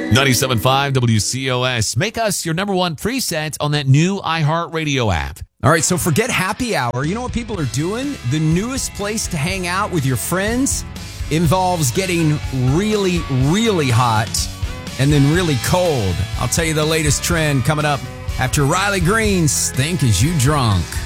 97.5 WCOS. Make us your number one preset on that new iHeartRadio app. All right, so forget happy hour. You know what people are doing? The newest place to hang out with your friends involves getting really, really hot and then really cold. I'll tell you the latest trend coming up after Riley Green's Think Is You Drunk?